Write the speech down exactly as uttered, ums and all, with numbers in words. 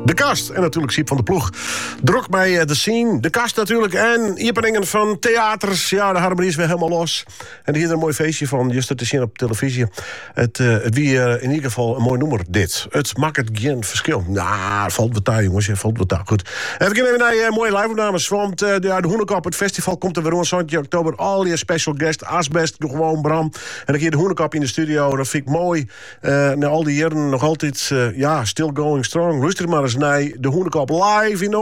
De Kast en natuurlijk Siep van de Ploeg. Druk bij uh, de scene. De Kast natuurlijk en Iepeningen van theaters. Ja, de harmonie is weer helemaal los. En hier is een mooi feestje van, just te zien op televisie. Het, uh, het wie uh, in ieder geval een mooi nummer, dit. Het maakt het geen verschil. Nou, valt wat daar, jongens. Ja, valt wat daar. Goed. Even kijken naar uh, mooie live-opnames. Want uh, de, de Hoenekop, het festival, komt er weer rond zeventien oktober. Al je special guest, Asbest, gewoon Bram. En dan keer de Hoenekop in de studio. Dat vind ik mooi. Uh, na al die jaren nog altijd, uh, ja, still going strong. Luister maar eens naar de Hoenekop live in